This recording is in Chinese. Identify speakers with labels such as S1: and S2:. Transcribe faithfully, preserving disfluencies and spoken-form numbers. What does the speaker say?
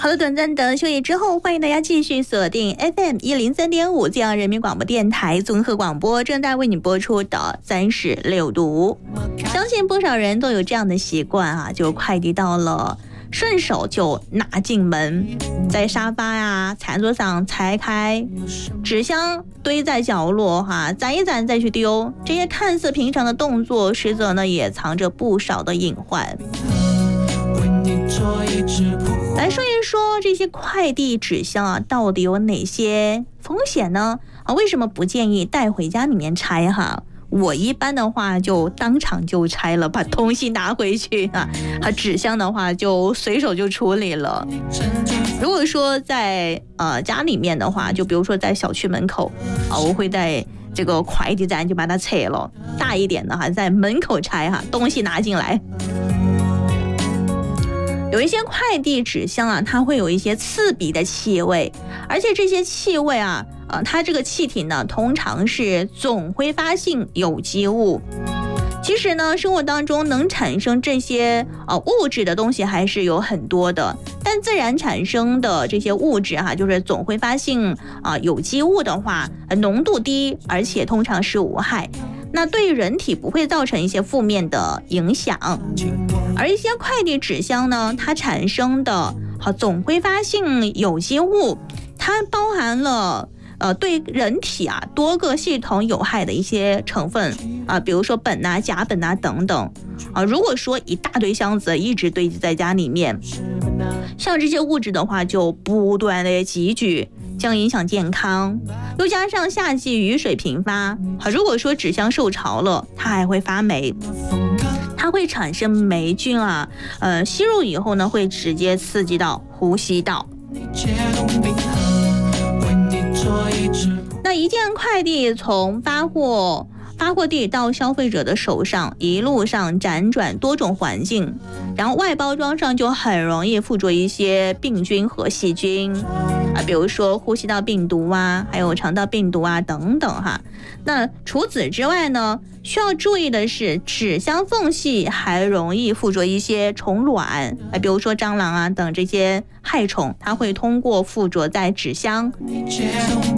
S1: 好的，短暂的休息之后，欢迎大家继续锁定 F M 一零三点五，这样人民广播电台综合广播正在为你播出的三十六度。相信不少人都有这样的习惯啊，就快递到了，顺手就拿进门，在沙发呀、餐桌上拆开，纸箱堆在角落哈，攒一攒再去丢。这些看似平常的动作，实则呢也藏着不少的隐患。来说一说这些快递纸箱啊，到底有哪些风险呢？啊，为什么不建议带回家里面拆哈？我一般的话就当场就拆了，把东西拿回去啊，啊纸箱的话就随手就处理了。如果说在呃家里面的话，就比如说在小区门口啊，我会在这个快递站就把它拆了，大一点的哈，在门口拆哈，东西拿进来。有一些快递纸箱啊，它会有一些刺鼻的气味，而且这些气味啊，呃，它这个气体呢，通常是总挥发性有机物。其实呢，生活当中能产生这些呃物质的东西还是有很多的，但自然产生的这些物质哈、啊，就是总挥发性啊、呃、有机物的话，呃，浓度低，而且通常是无害。那对人体不会造成一些负面的影响，而一些快递纸箱呢，它产生的好总挥发性有机物，它包含了呃对人体啊多个系统有害的一些成分啊、呃，比如说苯啊、甲苯啊等等啊。如果说一大堆箱子一直堆积在家里面，像这些物质的话就不断的积聚，将影响健康。又加上夏季雨水频发，如果说纸箱受潮了，它还会发霉，它会产生霉菌啊，呃，吸入以后呢，会直接刺激到呼吸道。那一件快递从发货发货地到消费者的手上，一路上辗转多种环境，然后外包装上就很容易附着一些病菌和细菌啊，比如说呼吸道病毒啊，还有肠道病毒啊等等哈。那除此之外呢，需要注意的是，纸箱缝隙还容易附着一些虫卵啊，比如说蟑螂啊等这些害虫，它会通过附着在纸箱